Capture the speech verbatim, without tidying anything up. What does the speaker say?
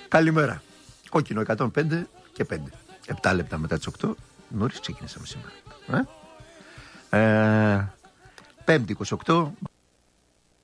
Καλημέρα. Κόκκινο εκατόν πέντε και πέντε. επτά λεπτά μετά τις οκτώ. Νωρίς ξεκινήσαμε σήμερα. Ε? Ε, πέμπτη είκοσι οκτώ